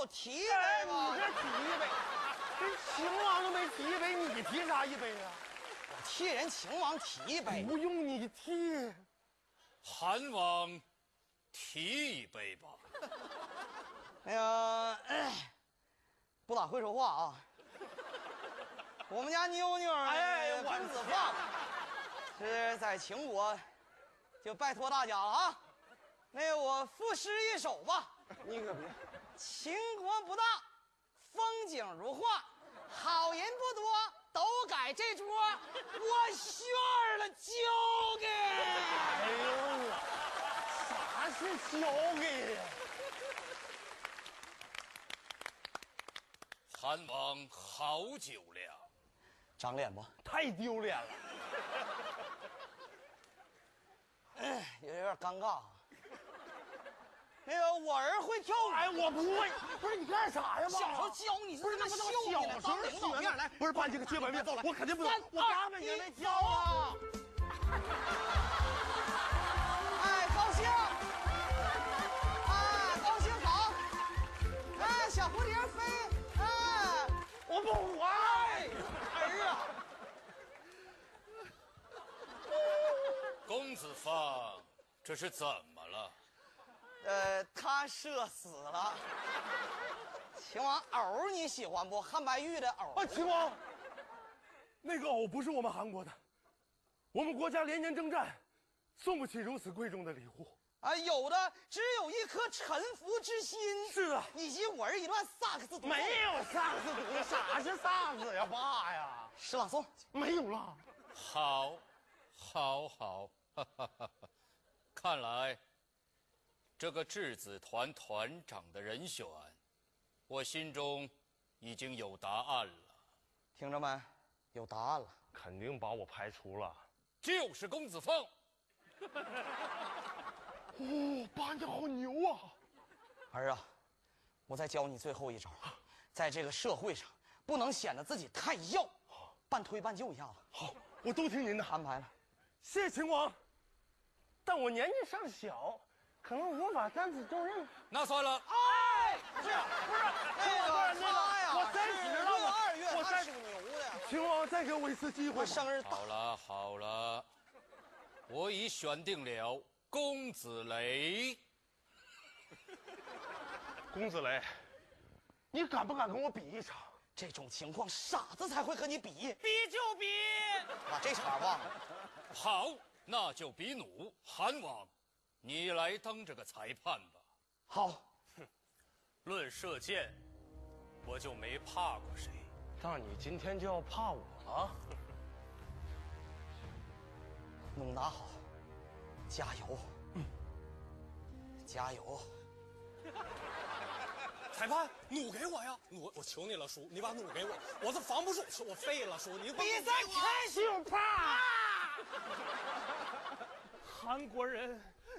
我提一杯吧。 你这提一杯，人秦王都没提一杯，你提啥一杯啊？ 我替人秦王提一杯。 不用你提， 韩王提一杯吧。 那个，不咋会说话啊。我们家妞妞公子放是在秦国，就拜托大家了啊。那个我赋诗一首吧。 你可别。 秦国不大，风景如画，好人不多，都改这桌。我炫了，交给。 哎呦我，啥是交给呀？ 韩王好酒量， 长脸不？ 太丢脸了。 有点尴尬啊。那个我儿会跳舞。 哎，我不会。不是你干啥呀？ 小时候教你是他妈秀你呢，当领导面来。 不是把这个接板面，我肯定不能。我干巴也来跳啊！哎，高兴！哎，高兴好！哎，小蝴蝶飞！哎， 我不会。 儿啊！ 公子放，这是怎么了？ 他射死了。秦王藕你喜欢不？汉白玉的藕。 啊，秦王，那个藕不是我们韩国的，我们国家连年征战，送不起如此贵重的礼物。 啊，有的只有一颗臣服之心。 是啊， 以及我儿一段萨克斯独奏。 没有萨克斯独奏，啥是萨克斯呀，爸呀？ 诗朗诵没有了。 好，好，好，哈哈哈！看来这个质子团团长的人选，我心中已经有答案了。 听着没？有答案了。 肯定把我排除了。 就是公子凤。 哦，爸你好牛啊！ 儿啊，我再教你最后一招，在这个社会上不能显得自己太要，半推半就一下子。 好，我都听您的安排了。 谢谢秦王，但我年纪尚小，可能无法担此重任。 那算了。 哎，不是那个他呀， 我30了， 我2月我他属牛的呀。 秦王再给我一次机会。 我生日好了好了，我已选定了公子雷。 公子雷，你敢不敢跟我比一场？ 这种情况，傻子才会和你比。 比就比。 把这茬忘了。 好，那就比弩。韩王，你来当这个裁判吧。 好， 论射箭，我就没怕过谁。 那你今天就要怕我了。 弩拿好，加油！加油！ 裁判，弩给我呀！我求你了，叔，你把弩给我，我这防不住，我废了，叔，你比赛开始吧！ 韩国人